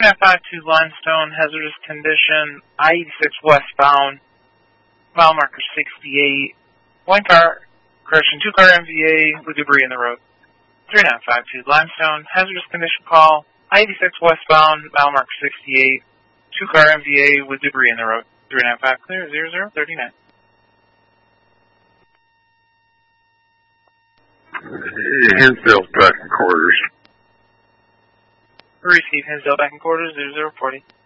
3952 Limestone, hazardous condition, I-86 westbound, mile marker 68. Two-car MVA with debris in the road. 3952 Limestone, hazardous condition call, I-86 westbound, mile marker 68. Two-car MVA with debris in the road. 395 clear, 0039. Hinsdale back in quarters. Receive Hinsdale back in quarters, 0040.